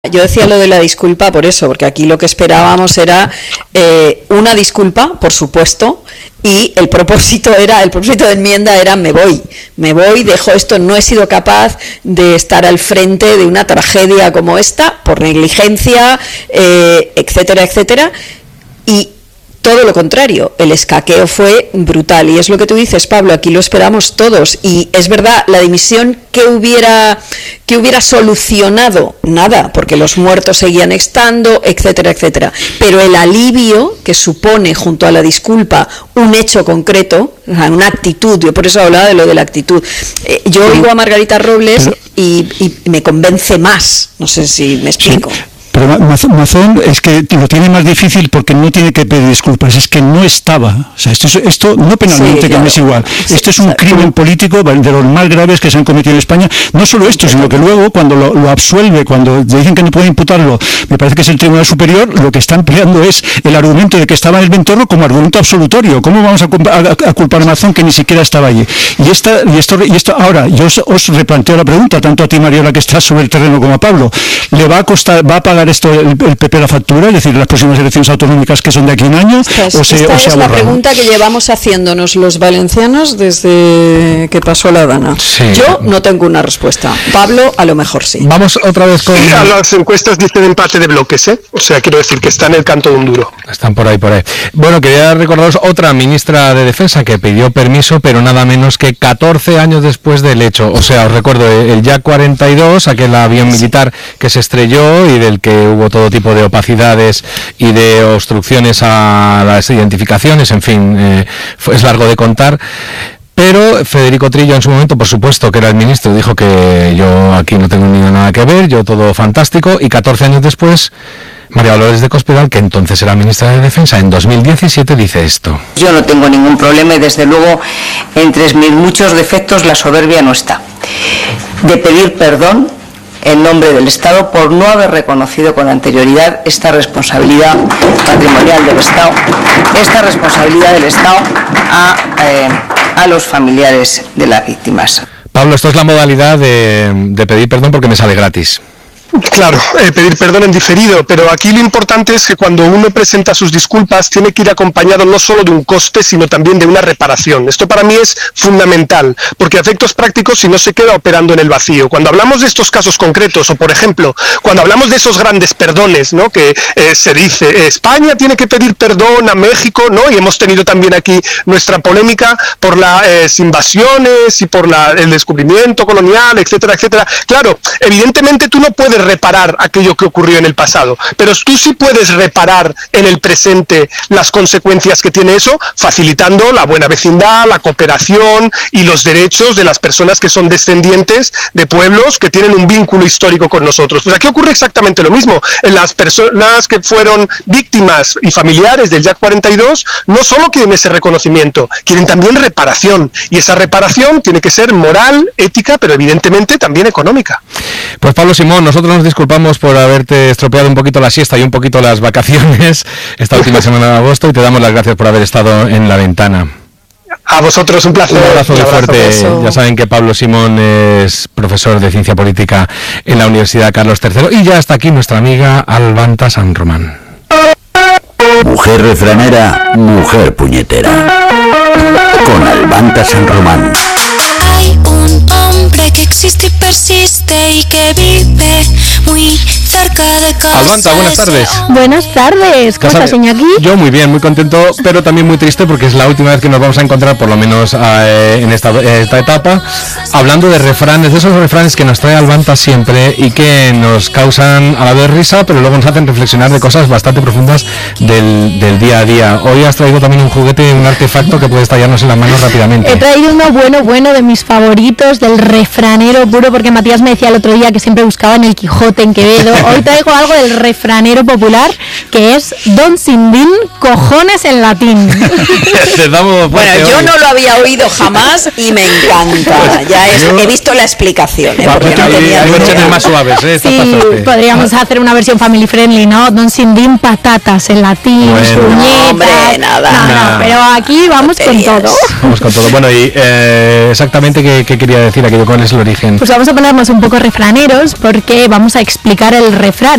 Yo decía lo de la disculpa por eso, porque aquí lo que esperábamos era una disculpa, por supuesto, y el propósito de enmienda era me voy, dejo esto, no he sido capaz de estar al frente de una tragedia como esta, por negligencia, etcétera, etcétera, y todo lo contrario, el escaqueo fue brutal, y es lo que tú dices, Pablo, aquí lo esperamos todos, y es verdad, la dimisión que hubiera solucionado nada, porque los muertos seguían estando, etcétera, etcétera, pero el alivio que supone junto a la disculpa un hecho concreto, una actitud, yo por eso hablaba de lo de la actitud, yo oigo a Margarita Robles y me convence más, no sé si me explico. Sí. Pero Mazón es que lo tiene más difícil porque no tiene que pedir disculpas, es que no estaba. O sea, esto no penalmente, sí, claro, que no es igual. Sí, esto es un crimen político de los más graves que se han cometido en España. No solo esto, sino que luego cuando lo absuelve, cuando dicen que no puede imputarlo, me parece que es el Tribunal Superior, lo que está empleando es el argumento de que estaba en el Ventorro como argumento absolutorio. ¿Cómo vamos a culpar a Mazón que ni siquiera estaba allí? Y esto ahora, yo os replanteo la pregunta, tanto a ti, Mariola, que estás sobre el terreno, como a Pablo. ¿Le va a costar, va a pagar esto el PP la factura, es decir, las próximas elecciones autonómicas que son de aquí a un año? Esta es la pregunta que llevamos haciéndonos los valencianos desde que pasó la Dana. Sí. Yo no tengo una respuesta. Pablo, a lo mejor sí. Vamos otra vez con... Las encuestas dicen empate de bloques, ¿eh? O sea, quiero decir que está en el canto de un duro. Están por ahí. Bueno, quería recordaros otra ministra de Defensa que pidió permiso, pero nada menos que 14 años después del hecho. O sea, os recuerdo, el Yak 42, aquel avión militar que se estrelló y del que hubo todo tipo de opacidades y de obstrucciones a las identificaciones, en fin, es largo de contar. Pero Federico Trillo en su momento, por supuesto, que era el ministro, dijo que yo aquí no tengo ni nada que ver, yo todo fantástico, y 14 años después, María Dolores de Cospedal, que entonces era ministra de Defensa, en 2017 dice esto. Yo no tengo ningún problema y desde luego entre mis muchos defectos la soberbia no está. De pedir perdón en nombre del Estado por no haber reconocido con anterioridad esta responsabilidad patrimonial del Estado, esta responsabilidad del Estado a los familiares de las víctimas. Pablo, esto es la modalidad de pedir perdón porque me sale gratis. Claro, pedir perdón en diferido, pero aquí lo importante es que cuando uno presenta sus disculpas tiene que ir acompañado no solo de un coste, sino también de una reparación. Esto para mí es fundamental, porque a efectos prácticos si no se queda operando en el vacío. Cuando hablamos de estos casos concretos, o por ejemplo, cuando hablamos de esos grandes perdones, ¿no?, que se dice, España tiene que pedir perdón a México, ¿no?, y hemos tenido también aquí nuestra polémica por las invasiones y por el descubrimiento colonial, etcétera, etcétera. Claro, evidentemente tú no puedes reparar aquello que ocurrió en el pasado, pero tú sí puedes reparar en el presente las consecuencias que tiene eso, facilitando la buena vecindad, la cooperación y los derechos de las personas que son descendientes de pueblos que tienen un vínculo histórico con nosotros. Pues aquí ocurre exactamente lo mismo. Las personas que fueron víctimas y familiares del Yak 42 no solo quieren ese reconocimiento, quieren también reparación, y esa reparación tiene que ser moral, ética, pero evidentemente también económica. Pues Pablo Simón, nosotros nos disculpamos por haberte estropeado un poquito la siesta y un poquito las vacaciones esta última semana de agosto, y te damos las gracias por haber estado en La Ventana. A vosotros un placer. Un abrazo muy fuerte. Ya saben que Pablo Simón es profesor de Ciencia Política en la Universidad Carlos III, y ya está aquí nuestra amiga Albanta San Román. Mujer refranera, mujer puñetera. Con Albanta San Román. Hay un hombre que existe y persiste y que vive muy cerca de casa. Albanta, buenas tardes. Buenas tardes, ¿cómo estás, Iñaki? Yo muy bien, muy contento, pero también muy triste porque es la última vez que nos vamos a encontrar, por lo menos en esta etapa, hablando de refranes, de esos refranes que nos trae Albanta siempre y que nos causan a la vez risa, pero luego nos hacen reflexionar de cosas bastante profundas del día a día. Hoy has traído también un juguete, un artefacto que puede estallarnos en las manos rápidamente. He traído uno bueno de mis favoritos, del refranero puro, porque Matías me decía el otro día que siempre buscaba en el Quijote, en Quevedo. Hoy traigo algo del refranero popular, que es Don Sindín, cojones en latín. Bueno, yo no lo había oído jamás y me encanta. Ya he visto la explicación. Hay versiones más suaves. Sí, podríamos hacer una versión family friendly, ¿no? Don Sindín, patatas en latín, puñetas. Hombre, nada. Pero aquí vamos con todo. Vamos con todo. Bueno, y exactamente qué quería decir aquello, ¿cuál es el origen? Pues vamos a ponernos un poco refraneros porque vamos a explicar el refrán refrán.